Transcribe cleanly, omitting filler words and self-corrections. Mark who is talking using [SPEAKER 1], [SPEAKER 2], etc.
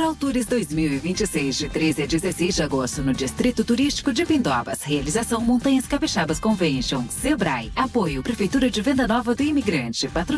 [SPEAKER 1] Rural Tours 2026, de 13 a 16 de agosto, no Distrito Turístico de Pindobas. Realização Montanhas Capixabas Convention. Sebrae. Apoio Prefeitura de Venda Nova do Imigrante.